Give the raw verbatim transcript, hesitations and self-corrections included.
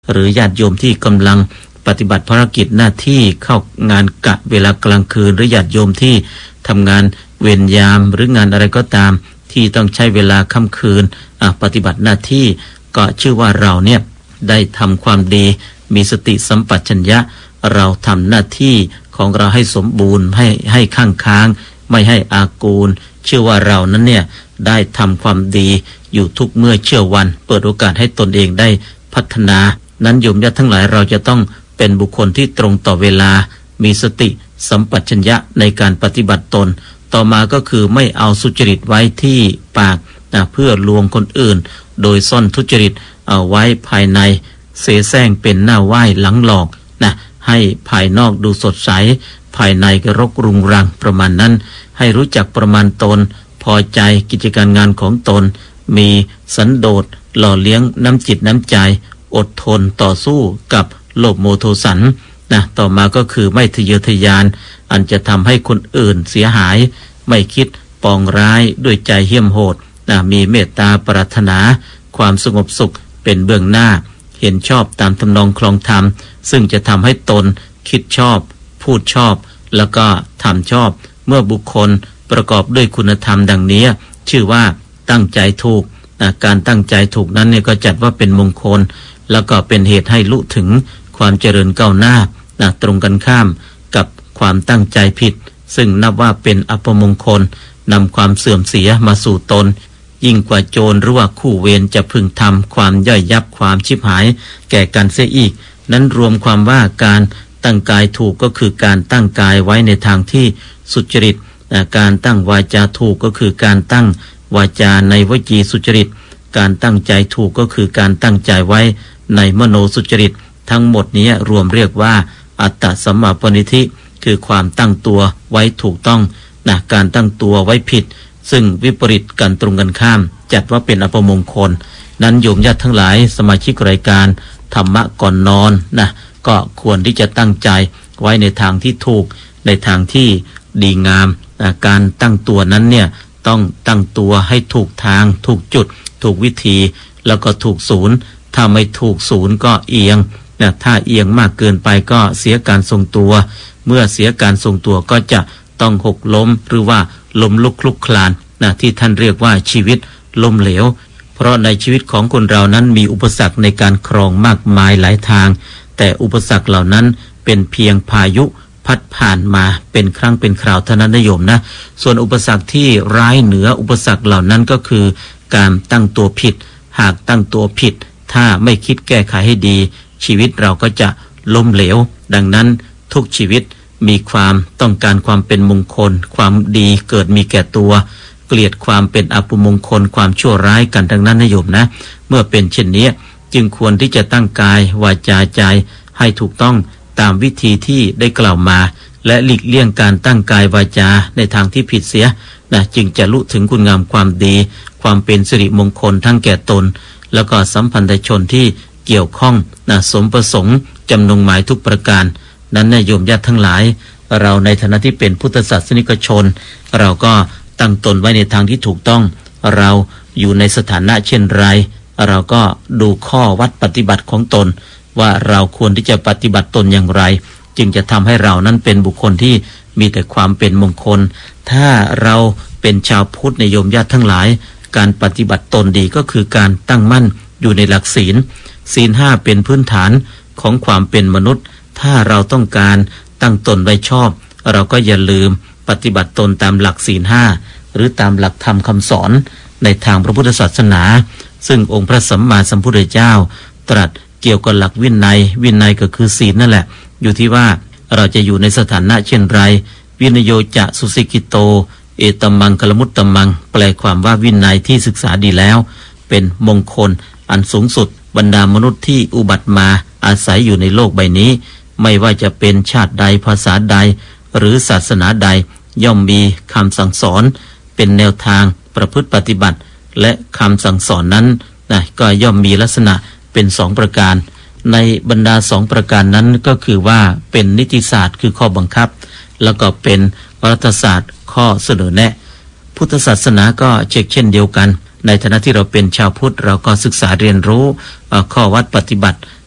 หรือญาติโยมที่กำลังปฏิบัติภารกิจหน้าที่เข้างานกะเวลากลางคืนหรือญาติโยมที่ทำงานเวรยามหรืองานอะไรก็ตามที่ต้องใช้เวลาค่ำคืนปฏิบัติหน้าที่ก็ชื่อว่าเราเนี่ยได้ทำความดีมีสติสัมปชัญญะเราทำหน้าที่ของเราให้สมบูรณ์ให้ให้ข้างค้างไม่ให้อากูลชื่อว่าเรานั้นเนี่ยได้ทำความดีอยู่ทุกเมื่อเชื่อวันเปิดโอกาสให้ตนเองได้พัฒนานั้นโยมญาติทั้งหลายเราจะต้องเป็นบุคคลที่ตรงต่อเวลามีสติสัมปชัญญะในการปฏิบัติตนต่อมาก็คือไม่เอาสุจริตไว้ที่ปากนะเพื่อลวงคนอื่นโดยซ่อนทุจริตเอาไว้ภายในเสแสร้งเป็นหน้าไหว้หลังหลอกนะให้ภายนอกดูสดใสภายในก็รกรุงรังประมาณนั้นให้รู้จักประมาณตนพอใจกิจการงานของตนมีสันโดษหล่อเลี้ยงน้ำจิตน้ำใจอดทนต่อสู้กับโลภโมโทสันนะต่อมาก็คือไม่ทะเยอทะยานอันจะทำให้คนอื่นเสียหายไม่คิดปองร้ายด้วยใจเหี้ยมโหดนะมีเมตตาปรารถนาความสงบสุขเป็นเบื้องหน้าเห็นชอบตามทำนองคลองธรรมซึ่งจะทำให้ตนคิดชอบพูดชอบแล้วก็ทำชอบเมื่อบุคคลประกอบด้วยคุณธรรมดังนี้ชื่อว่าตั้งใจถูกนะการตั้งใจถูกนั้นเนี่ยก็จัดว่าเป็นมงคลแล้วก็เป็นเหตุให้ลุถึงความเจริญก้าวหน้านะตรงกันข้ามกับความตั้งใจผิดซึ่งนับว่าเป็นอัปมงคลนำความเสื่อมเสียมาสู่ตนยิ่งกว่าโจรหรือว่าคู่เวรจะพึงทำความย่อยยับความชิบหายแก่กันเสียอีกนั้นรวมความว่าการตั้งกายถูกก็คือการตั้งกายไว้ในทางที่สุจริตการตั้งวาจาถูกก็คือการตั้งวาจาในวจีสุจริตการตั้งใจถูกก็คือการตั้งใจไว้ในมโนสุจริตทั้งหมดนี้รวมเรียกว่าอัตตสัมมาปณิธิคือความตั้งตัวไว้ถูกต้องนะการตั้งตัวไว้ผิดซึ่งวิปริตกันตรงกันข้ามจัดว่าเป็นอัปมงคลนั้นโยมญาติทั้งหลายสมาชิกรายการธรรมะก่อนนอนนะก็ควรที่จะตั้งใจไว้ในทางที่ถูกในทางที่ดีงามนะการตั้งตัวนั้นเนี่ยต้องตั้งตัวให้ถูกทางถูกจุดถูกวิธีแล้วก็ถูกศูนย์ถ้าไม่ถูกศูนย์ก็เอียงนะถ้าเอียงมากเกินไปก็เสียการทรงตัวเมื่อเสียการทรงตัวก็จะต้องหกล้มหรือว่าล้มลุกคลุกคลานนะที่ท่านเรียกว่าชีวิตล้มเหลวเพราะในชีวิตของคนเรานั้นมีอุปสรรคในการครองมากมายหลายทางแต่อุปสรรคเหล่านั้นเป็นเพียงพายุพัดผ่านมาเป็นครั้งเป็นคราวเท่านั้นนะโยมนะส่วนอุปสรรคที่ร้ายเหนืออุปสรรคเหล่านั้นก็คือการตั้งตัวผิดหากตั้งตัวผิดถ้าไม่คิดแก้ไขให้ดีชีวิตเราก็จะล้มเหลวดังนั้นทุกชีวิตมีความต้องการความเป็นมงคลความดีเกิดมีแก่ตัวเกลียดความเป็นอัปมงคลความชั่วร้ายกันทั้งนั้นนะโยมนะเมื่อเป็นเช่นนี้จึงควรที่จะตั้งกายวาจาใจให้ถูกต้องตามวิธีที่ได้กล่าวมาและหลีกเลี่ยงการตั้งกายวาจาในทางที่ผิดเสียนะจึงจะลุถึงคุณงามความดีความเป็นสิริมงคลทั้งแก่ตนแล้วก็สัมพันธชนที่เกี่ยวข้องนะสมประสงค์จำนงหมายทุกประการนั้นนะโยมญาติทั้งหลายเราในฐานะที่เป็นพุทธศาสนิกชนเราก็ตั้งตนไว้ในทางที่ถูกต้องเราอยู่ในสถานะเช่นไรเราก็ดูข้อวัดปฏิบัติของตนว่าเราควรที่จะปฏิบัติตนอย่างไรจึงจะทำให้เรานั้นเป็นบุคคลที่มีแต่ความเป็นมงคลถ้าเราเป็นชาวพุทธในโยมญาติทั้งหลายการปฏิบัติตนดีก็คือการตั้งมั่นอยู่ในหลักศีลศีลห้าเป็นพื้นฐานของความเป็นมนุษย์ถ้าเราต้องการตั้งตนไว้ชอบเราก็อย่าลืมปฏิบัติตนตามหลักศีลห้าหรือตามหลักธรรมคำสอนในทางพระพุทธศาสนาซึ่งองค์พระสัมมาสัมพุทธเจ้าตรัสเกี่ยวกับหลักวินัยวินัยก็คือศีลนั่นแหละอยู่ที่ว่าเราจะอยู่ในสถานะเช่นไรวินโยจะสุสิกิโตเอตมังกลมุตตมังแปลความว่าวินัยที่ศึกษาดีแล้วเป็นมงคลอันสูงสุดบรรดามนุษย์ที่อุบัติมาอาศัยอยู่ในโลกใบนี้ไม่ว่าจะเป็นชาติใดภาษาใดหรือศาสนาใดย่อมมีคำสั่งสอนเป็นแนวทางประพฤติปฏิบัติและคำสั่งสอนนั้นนะก็ย่อมมีลักษณะเป็นสองประการในบรรดาสองประการนั้นก็คือว่าเป็นนิติศาสตร์คือข้อบังคับแล้วก็เป็นรัฐศาสตร์ข้อเสนอแนะพุทธศาสนาก็เช่นเช่นเดียวกันในฐานะที่เราเป็นชาวพุทธเราก็ศึกษาเรียนรู้ข้อวัดปฏิบัติ